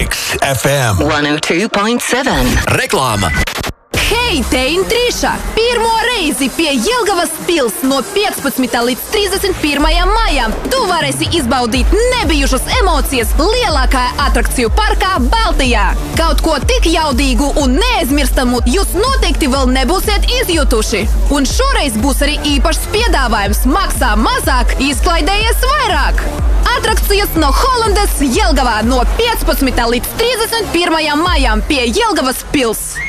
Mix FM 102.7. Reklāma. Hei, te Intrīša! Pirmo reizi pie Jelgavas pils no 15. līdz 31. maijam tu varēsi izbaudīt nebijušas emocijas lielākajā atrakciju parkā Baltijā. Kaut ko tik jaudīgu un neaizmirstamu jūs noteikti vēl nebūsiet izjutuši. Un šoreiz būs arī īpašs piedāvājums maksā mazāk, izklaidējies vairāk. Atrakcijas no Holandas Jelgavā no 15. līdz 31. maijam pie Jelgavas pils.